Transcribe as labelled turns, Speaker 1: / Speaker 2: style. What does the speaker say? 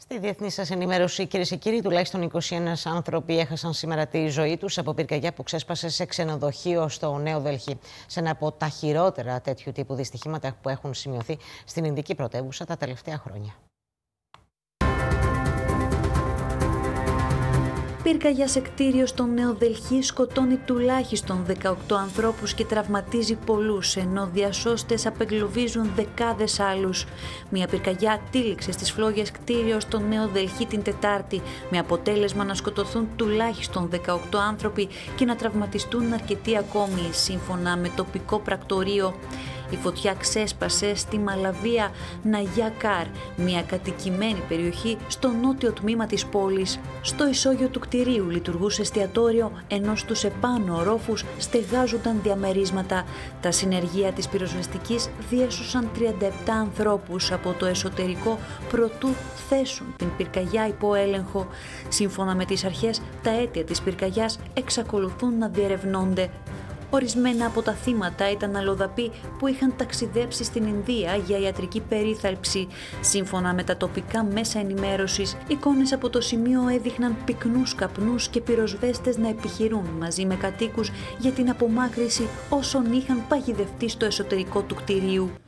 Speaker 1: Στη διεθνή σας ενημέρωση, κυρίες και κύριοι, τουλάχιστον 21 άνθρωποι έχασαν σήμερα τη ζωή τους από πυρκαγιά που ξέσπασε σε ξενοδοχείο στο Νέο Δελχή. Σε ένα από τα χειρότερα τέτοιου τύπου δυστυχήματα που έχουν σημειωθεί στην Ινδική πρωτεύουσα τα τελευταία χρόνια.
Speaker 2: Πυρκαγιά σε κτίριο στο Νέο Δελχή σκοτώνει τουλάχιστον 18 ανθρώπους και τραυματίζει πολλούς, ενώ διασώστες απεγκλωβίζουν δεκάδες άλλους. Μια πυρκαγιά τύλιξε στις φλόγες κτίριο στο Νέο Δελχή την Τετάρτη, με αποτέλεσμα να σκοτωθούν τουλάχιστον 18 άνθρωποι και να τραυματιστούν αρκετοί ακόμη, σύμφωνα με τοπικό πρακτορείο. Η φωτιά ξέσπασε στη Μαλαβία Ναγιά-Καρ, μια κατοικημένη περιοχή στο νότιο τμήμα της πόλης. Στο ισόγειο του κτηρίου λειτουργούσε εστιατόριο, ενώ στους επάνω ορόφους στεγάζονταν διαμερίσματα. Τα συνεργεία της πυροσβεστικής διέσωσαν 37 ανθρώπους από το εσωτερικό προτού θέσουν την πυρκαγιά υπό έλεγχο. Σύμφωνα με τις αρχές, τα αίτια της πυρκαγιάς εξακολουθούν να διερευνώνται. Ορισμένα από τα θύματα ήταν αλλοδαποί που είχαν ταξιδέψει στην Ινδία για ιατρική περίθαλψη. Σύμφωνα με τα τοπικά μέσα ενημέρωσης, εικόνες από το σημείο έδειχναν πυκνούς καπνούς και πυροσβέστες να επιχειρούν μαζί με κατοίκους για την απομάκρυνση όσων είχαν παγιδευτεί στο εσωτερικό του κτηρίου.